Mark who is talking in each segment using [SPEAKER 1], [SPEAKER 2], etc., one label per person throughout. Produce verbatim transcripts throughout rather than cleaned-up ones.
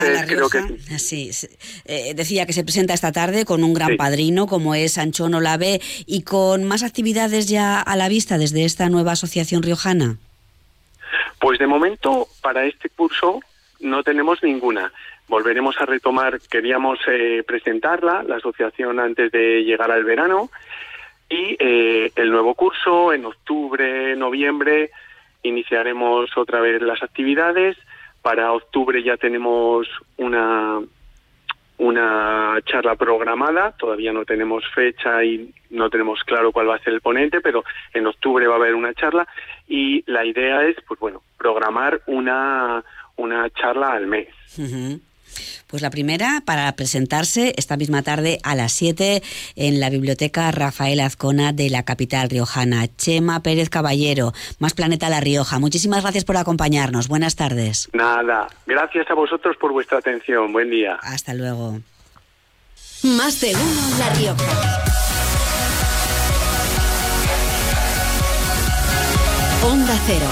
[SPEAKER 1] a La Rioja, creo que sí. sí eh, decía que se presenta esta tarde con un gran sí. padrino como es Anchón Olave y con más actividades ya a la vista desde esta nueva asociación riojana.
[SPEAKER 2] Pues de momento para este curso no tenemos ninguna. Volveremos a retomar, queríamos eh, presentarla, la asociación antes de llegar al verano, y eh, el nuevo curso en octubre, noviembre iniciaremos otra vez las actividades. Para octubre ya tenemos una una charla programada, todavía no tenemos fecha y no tenemos claro cuál va a ser el ponente, pero en octubre va a haber una charla y la idea es, pues bueno, programar una una charla al mes.
[SPEAKER 1] Uh-huh. Pues la primera para presentarse esta misma tarde a las siete en la Biblioteca Rafael Azcona de la capital riojana. Chema Pérez Caballero, Más Planeta La Rioja. Muchísimas gracias por acompañarnos. Buenas tardes.
[SPEAKER 2] Nada, gracias a vosotros por vuestra atención. Buen día.
[SPEAKER 1] Hasta luego.
[SPEAKER 3] Más de uno La Rioja. Onda Cero.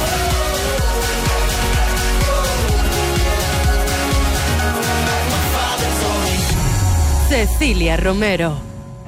[SPEAKER 3] Cecilia Romero.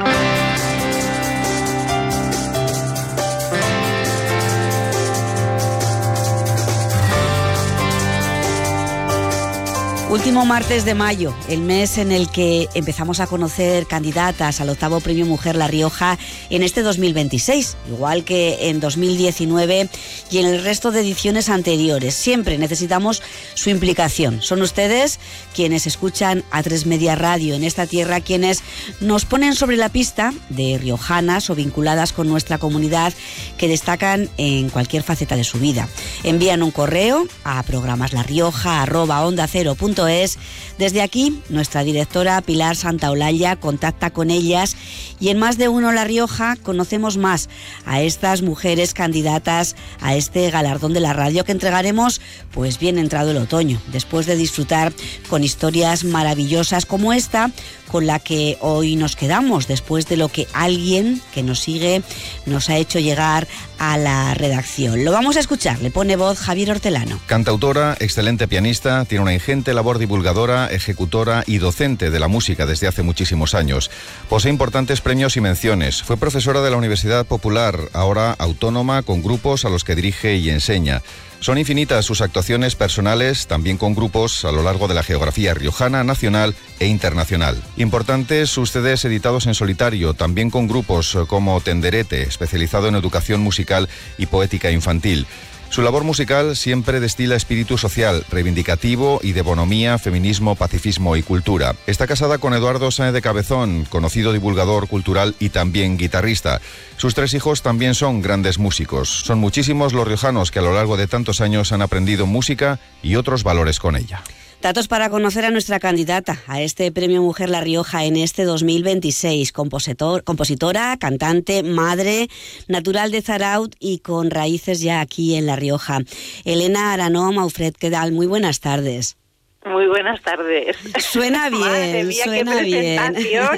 [SPEAKER 1] Último martes de mayo, el mes en el que empezamos a conocer candidatas al octavo Premio Mujer La Rioja en este dos mil veintiséis, igual que en dos mil diecinueve y en el resto de ediciones anteriores. Siempre necesitamos su implicación. Son ustedes quienes escuchan A tres Media Radio en esta tierra, quienes nos ponen sobre la pista de riojanas o vinculadas con nuestra comunidad que destacan en cualquier faceta de su vida. Envían un correo a programaslarioja arroba onda cero punto es. Desde aquí, nuestra directora Pilar Santaolalla contacta con ellas y en Más de Uno La Rioja conocemos más a estas mujeres candidatas a este galardón de la radio que entregaremos pues bien entrado el otoño, después de disfrutar con historias maravillosas como esta, con la que hoy nos quedamos, después de lo que alguien que nos sigue nos ha hecho llegar a la redacción. Lo vamos a escuchar, le pone voz Javier Hortelano.
[SPEAKER 4] Cantautora, excelente pianista, tiene una ingente labor divulgadora, ejecutora y docente de la música desde hace muchísimos años. Posee importantes premios y menciones. Fue profesora de la Universidad Popular, ahora autónoma, con grupos a los que dirige y enseña. Son infinitas sus actuaciones personales, también con grupos a lo largo de la geografía riojana, nacional e internacional. Importantes sus C Ds editados en solitario, también con grupos como Tenderete, especializado en educación musical y poética infantil. Su labor musical siempre destila espíritu social, reivindicativo y de bonomía, feminismo, pacifismo y cultura. Está casada con Eduardo Sáenz de Cabezón, conocido divulgador cultural y también guitarrista. Sus tres hijos también son grandes músicos. Son muchísimos los riojanos que a lo largo de tantos años han aprendido música y otros valores con ella.
[SPEAKER 1] Datos para conocer a nuestra candidata a este Premio Mujer La Rioja en este dos mil veintiséis. Compositor, compositora, cantante, madre, natural de Zarautz y con raíces ya aquí en La Rioja. Elena Aranoa Maufret, ¿qué tal? Muy buenas tardes.
[SPEAKER 5] Muy buenas tardes.
[SPEAKER 1] Suena bien,
[SPEAKER 5] Madre mía,
[SPEAKER 1] suena
[SPEAKER 5] qué
[SPEAKER 1] bien.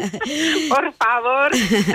[SPEAKER 5] Por favor.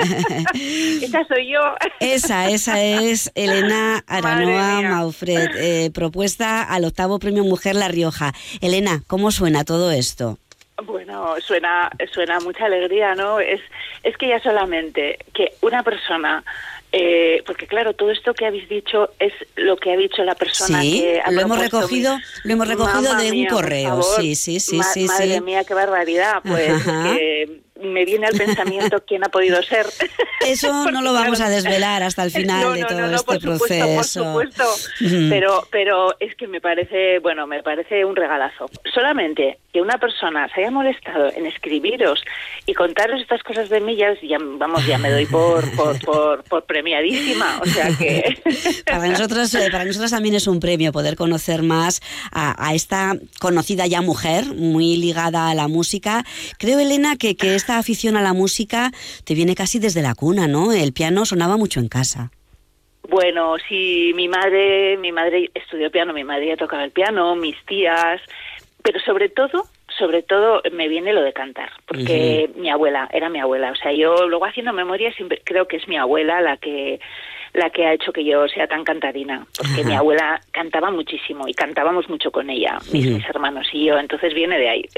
[SPEAKER 5] Esa soy yo.
[SPEAKER 1] Esa, esa es Elena Aranoa Maufret, eh, propuesta al octavo Premio Mujer La Rioja. Elena, ¿cómo suena todo esto?
[SPEAKER 5] Bueno, suena, suena mucha alegría, ¿no? Es, es que ya solamente que una persona... Eh, porque claro, todo esto que habéis dicho es lo que ha dicho la persona
[SPEAKER 1] sí,
[SPEAKER 5] que ha
[SPEAKER 1] lo hemos
[SPEAKER 5] propuesto.
[SPEAKER 1] recogido, lo hemos recogido
[SPEAKER 5] Mamma
[SPEAKER 1] de
[SPEAKER 5] mía,
[SPEAKER 1] un correo. Sí, sí, sí,
[SPEAKER 5] Ma-
[SPEAKER 1] sí.
[SPEAKER 5] Madre
[SPEAKER 1] sí.
[SPEAKER 5] mía, qué barbaridad. Pues que me viene al pensamiento quién ha podido ser.
[SPEAKER 1] Eso no lo vamos a desvelar hasta el final
[SPEAKER 5] no, no,
[SPEAKER 1] de todo
[SPEAKER 5] no, no,
[SPEAKER 1] este
[SPEAKER 5] por supuesto,
[SPEAKER 1] proceso.
[SPEAKER 5] Por supuesto, pero, pero es que me parece, bueno, me parece un regalazo. Solamente que una persona se haya molestado en escribiros y contaros estas cosas de mí, ya, ya vamos, ya me doy por, por, por, por premiadísima. O sea que
[SPEAKER 1] para nosotros, para nosotros también es un premio poder conocer más a, a esta conocida ya mujer, muy ligada a la música. Creo, Elena, que, que esta afición a la música te viene casi desde la cuna, ¿no? El piano sonaba mucho en casa.
[SPEAKER 5] Bueno, sí, mi madre, mi madre estudió piano, mi madre ya tocaba el piano, mis tías, pero sobre todo, sobre todo me viene lo de cantar, porque uh-huh. mi abuela, era mi abuela, o sea, yo luego haciendo memoria siempre creo que es mi abuela la que la que ha hecho que yo sea tan cantarina, porque uh-huh. mi abuela cantaba muchísimo y cantábamos mucho con ella, mis, uh-huh. mis hermanos y yo, entonces viene de ahí.